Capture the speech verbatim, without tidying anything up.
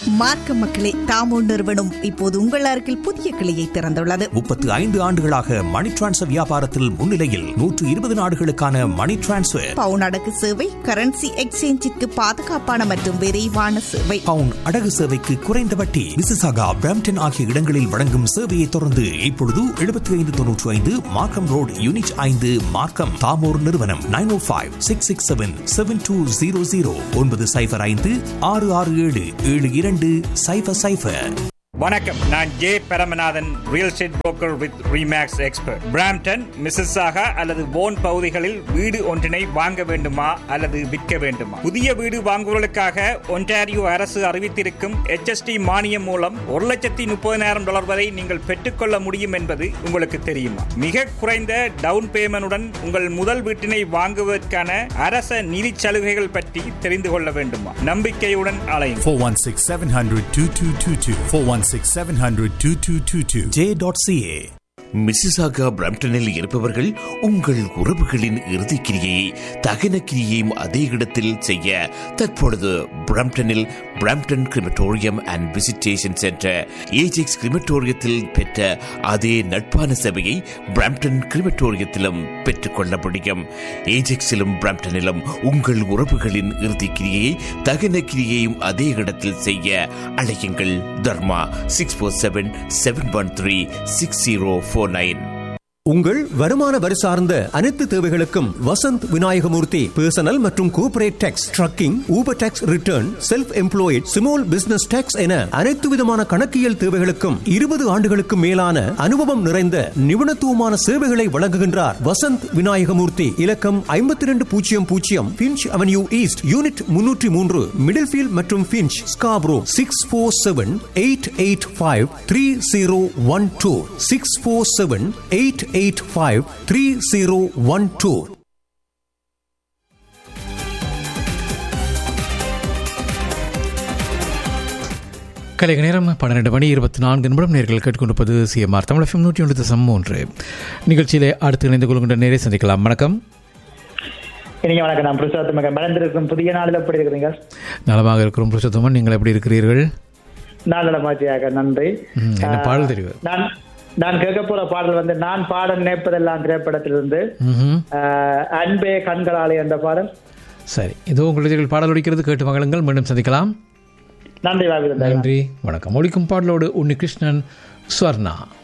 மார்க்க மக்களே, தாமோ நிறுவனம் இப்போது உங்கள் அருகில் புதிய கிளையை திறந்துள்ளது. முப்பத்து ஐந்து ஆண்டுகளாக மணி டிரான்ஸ்ஃபர் வியாபாரத்தில் முன்னிலையில் நூற்று இருபது நாடுகளுக்கான மணி டிரான்ஸ்ஃபர், பவுன் அடகு சேவை, கரன்சி எக்ஸ்சேஞ்சிற்கு பாதுகாப்பான மற்றும் விரைவான சேவை, பவுன் அடகு சேவைக்கு குறைந்த வட்டி. மிசிசாகா, பிரம்டன் ஆகிய இடங்களில் வழங்கும் சேவையை தொடர்ந்து இப்பொழுது எழுபத்தி ஐந்து தொன்னூற்றி ஐந்து மார்க்கம் ரோடு, யூனிட் ஐந்து, மார்க்கம். தாமோர் நிறுவனம் நைன் ஓ five six six seven seven two zero zero ஒன்பது சைபர் ஐந்து ஆறு ஆறு ஏழு ஏழு இரண்டு சைபர் சைபர். வணக்கம், நான் J Paramanathan, real estate broker with remakes expert. Brampton, Mississauga அல்லது போன் பகுதிகளில் வீடு ஒன்றினை வாங்க வேண்டுமா அல்லது விற்க வேண்டுமா? புதிய வீடு வாங்குவதற்காக ஒன்டாரியோ அரசு அறிவித்திருக்கும் எச் எஸ் டி மானியம் மூலம் ஒரு லட்சத்தி முப்பதினாயிரம் டாலர் வரை நீங்கள் பெற்றுக்கொள்ள முடியும் என்பது உங்களுக்கு தெரியுமா? மிக குறைந்த டவுன் பேமெண்டுடன் உங்கள் முதல் வீட்டினை வாங்குவதற்கான அரச நிதி சலுகைகள் பற்றி தெரிந்து கொள்ள வேண்டுமா? நம்பிக்கையுடன் அலையுங்கள். four one six seven hundred two two two two four one six seven hundred two two two two J dot C A. Mississauga பிரம்டனில் இருப்பவர்கள் உங்கள் உறவுகளின் இறுதிக்கிரியை தகன கிரியையும் அதே இடத்தில் செய்ய தற்பொழுது பிரம்டனில் Brampton crematorium and visitation centre Ajax கிரிமட்டோரியத்தில் பெற்ற அதே நட்பான சேவையை பிரம்டன் கிரிமட்டோரியத்திலும் பெற்றுக்கொள்ள முடியும். ஏஜெக்ஸிலும் பிரம்டனிலும் உங்கள் உறவுகளின் இறுதிக்கிரியை தகன கிரியையும் அதே இடத்தில் செய்ய அழையுங்கள். தர்மா six four seven seven one three six zero four nine. உங்கள் வருமான வரி சார்ந்த அனைத்து தேவைகளுக்கும் வசந்த் விநாயகமூர்த்தி பர்சனல் மற்றும் corporate tax, trekking, Uber tax return, self employed, small business tax என அனைத்து விதமான கணக்கியல் தேவைகளுக்கும் இருபது ஆண்டுகளுக்கு மேலான அனுபவம் நிறைந்த நிபுணத்துவமான சேவைகளை வழங்குகின்றார் வசந்த் விநாயகமூர்த்தி. இலக்கம் ஐம்பத்தி இரண்டு பூஜ்ஜியம் பூஜ்ஜியம் பிஞ்ச் அவென்யூ ஈஸ்ட், யூனிட் முன்னூற்றி மூன்று, மிடில் ஃபீல்ட் மற்றும் pinch, Scarborough. Six four seven eight eight five three zero one two six four seven eight eight five three zero one two. கலைக நேரம் பன்னிரண்டு மணி இருபத்தி நான்கு நிமிடம். நேர்கள் கேட்டுக்கொண்டிருப்பது சிஎம்ஆர் தமிழ் எஃப்எம் நூற்றி ஒன்று தசம் மூன்று. நிகழ்ச்சியிலே அடுத்து இணைந்து கொள்கின்ற நேரை சந்திக்கலாம். வணக்கம். இனிய வணக்கம். நான் புருஷோத்தமன். மறந்திருக்கும் புதிய நாளில் எப்படி இருக்கிறீங்க? நலமாக இருக்கிறோம் புருஷோத்தமன், நீங்கள் எப்படி இருக்கிறீர்கள்? நாளமாச்சியாக நன்றி. என்ன பாடல் தெரியும்? நான் நான் கேட்க போற பாடல் வந்து நான் பாட நினைப்பதெல்லாம் திரைப்படத்திலிருந்து அன்பே கண்களாலே என்ற பாடல். சரி, இதோ உங்களுடைய பாடல் ஒலிக்கிறது, கேட்டு மகளுங்கள். மீண்டும் சந்திக்கலாம். நன்றி. நன்றி, வணக்கம். ஒலிக்கும் பாடலோடு உன்னி கிருஷ்ணன், ஸ்வர்ணா.